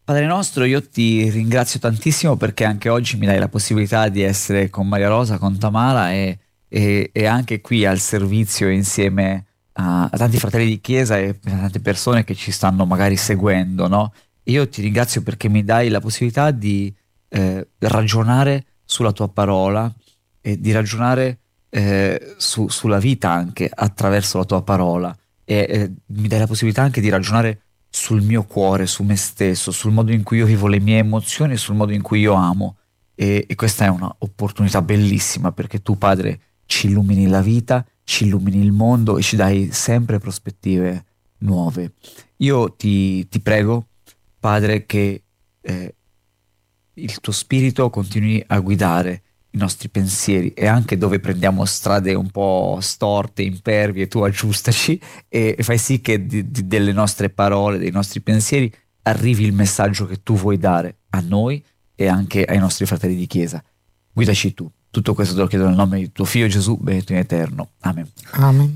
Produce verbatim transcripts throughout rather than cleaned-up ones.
Padre nostro, io ti ringrazio tantissimo perché anche oggi mi dai la possibilità di essere con Maria Rosa, con Tamara e, e- e anche qui al servizio insieme a, a tanti fratelli di chiesa e a tante persone che ci stanno magari seguendo, no? Io ti ringrazio perché mi dai la possibilità di eh, ragionare sulla tua parola e di ragionare eh, su- sulla vita anche attraverso la tua parola e eh, mi dai la possibilità anche di ragionare sul mio cuore, su me stesso, sul modo in cui io vivo le mie emozioni e sul modo in cui io amo. E, e questa è un'opportunità bellissima perché tu, Padre, ci illumini la vita, ci illumini il mondo e ci dai sempre prospettive nuove. Io ti, ti prego, Padre, che eh, il tuo spirito continui a guidare i nostri pensieri e anche dove prendiamo strade un po' storte, impervie, tu aggiustaci e, e fai sì che di- di- delle nostre parole, dei nostri pensieri arrivi il messaggio che tu vuoi dare a noi e anche ai nostri fratelli di chiesa. Guidaci tu. Tutto questo te lo chiedo nel nome di tuo figlio Gesù, benedetto in eterno. Amen. Amen.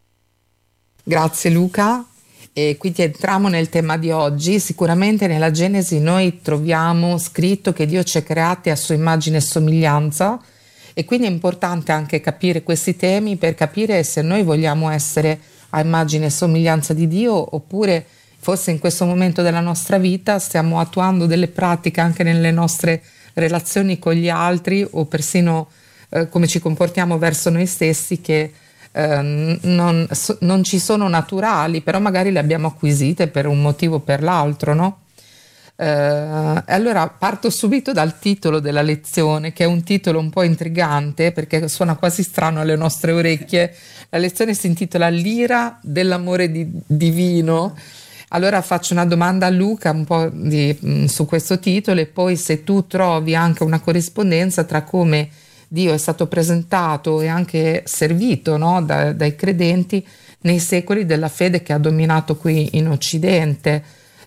Grazie Luca. E quindi entriamo nel tema di oggi. Sicuramente nella Genesi noi troviamo scritto che Dio ci ha creati a sua immagine e somiglianza e quindi è importante anche capire questi temi per capire se noi vogliamo essere a immagine e somiglianza di Dio oppure forse in questo momento della nostra vita stiamo attuando delle pratiche anche nelle nostre relazioni con gli altri o persino eh, come ci comportiamo verso noi stessi che eh, non, so, non ci sono naturali, però magari le abbiamo acquisite per un motivo o per l'altro, no? Eh, allora parto subito dal titolo della lezione, che è un titolo un po' intrigante perché suona quasi strano alle nostre orecchie. La lezione si intitola L'ira dell'amore di, divino. Allora faccio una domanda a Luca un po' di, mh, su questo titolo e poi se tu trovi anche una corrispondenza tra come Dio è stato presentato e anche servito, no, da, dai credenti nei secoli della fede che ha dominato qui in Occidente.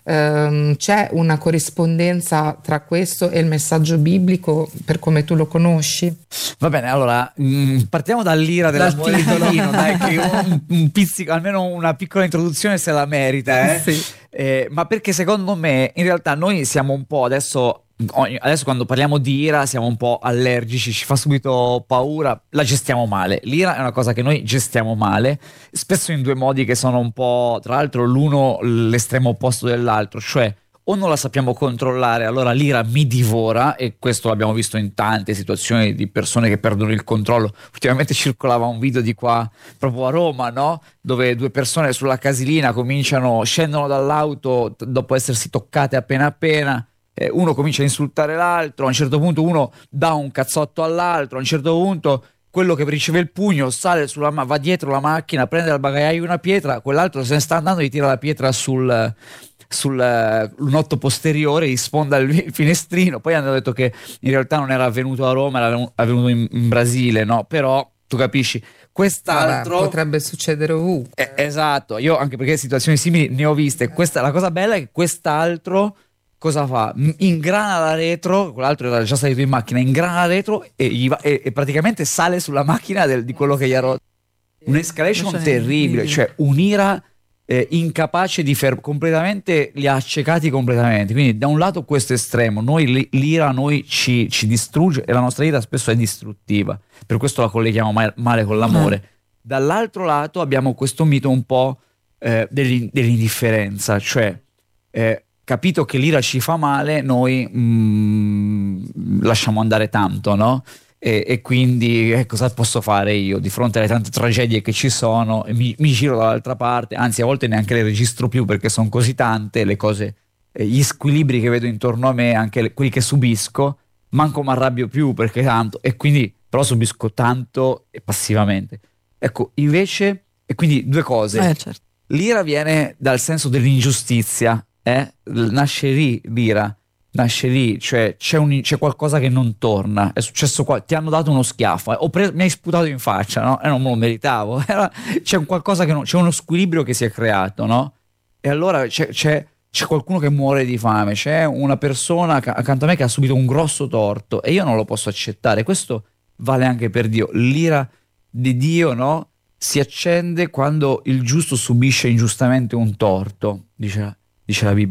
Ehm, c'è una corrispondenza tra questo e il messaggio biblico per come tu lo conosci? Va bene, allora mh, partiamo dall'ira dell'amore divino, dai, che un, un pizzico, almeno una piccola introduzione se la merita, eh? Sì. Eh, ma perché secondo me in realtà noi siamo un po' adesso, ogni- adesso quando parliamo di ira siamo un po' allergici, ci fa subito paura, la gestiamo male. L'ira è una cosa che noi gestiamo male, spesso in due modi che sono un po', tra l'altro, l'uno l'estremo opposto dell'altro, cioè o non la sappiamo controllare, allora l'ira mi divora, e questo l'abbiamo visto in tante situazioni di persone che perdono il controllo. Ultimamente circolava un video di qua, proprio a Roma, no? Dove due persone sulla casilina cominciano, scendono dall'auto t- dopo essersi toccate appena appena, eh, uno comincia a insultare l'altro, a un certo punto uno dà un cazzotto all'altro, a un certo punto quello che riceve il pugno sale sulla ma- va dietro la macchina, prende dal bagagliaio una pietra, quell'altro se ne sta andando, gli tira la pietra sul sul eh, lunotto posteriore, gli sfonda il il finestrino. Poi hanno detto che in realtà non era avvenuto a Roma, era avvenuto in, in Brasile, no? Però tu capisci, quest'altro Vabbè, potrebbe succedere ovunque. eh, esatto, io anche perché situazioni simili ne ho viste. Questa, la cosa bella è che quest'altro cosa fa? M- Ingrana la retro, quell'altro era già salito in macchina, ingrana la retro e, gli va- e- e praticamente sale sulla macchina del- di quello che gli ha rotto. Un'escalation Cioè, terribile, cioè un'ira eh, incapace di fermare completamente, li ha accecati completamente. Quindi da un lato questo estremo, noi li- l'ira a noi ci, ci distrugge e la nostra ira spesso è distruttiva, per questo la colleghiamo ma- male con l'amore. Dall'altro lato abbiamo questo mito un po' eh, dell'in- dell'indifferenza, cioè eh, capito che l'ira ci fa male, noi mm, lasciamo andare tanto, no? E, e quindi eh, cosa posso fare io di fronte alle tante tragedie che ci sono? E mi, mi giro dall'altra parte, anzi a volte neanche le registro più perché sono così tante le cose, eh, gli squilibri che vedo intorno a me, anche le- quelli che subisco, manco mi arrabbio più perché tanto, e quindi però subisco tanto e passivamente. Ecco, invece, e quindi due cose. Eh, certo. L'ira viene dal senso dell'ingiustizia, eh? L- Nasce lì l'ira, nasce lì, cioè c'è, un- c'è qualcosa che non torna, è successo qua, ti hanno dato uno schiaffo, eh, ho pre- mi hai sputato in faccia, no? E non me lo meritavo, Era- c'è un qualcosa che non, c'è uno squilibrio che si è creato, no? E allora c'è, c'è- c'è qualcuno che muore di fame, c'è una persona acc- accanto a me che ha subito un grosso torto e io non lo posso accettare. Questo vale anche per Dio. L'ira di Dio, no? Si accende quando il giusto subisce ingiustamente un torto, dice, dice la Bibbia.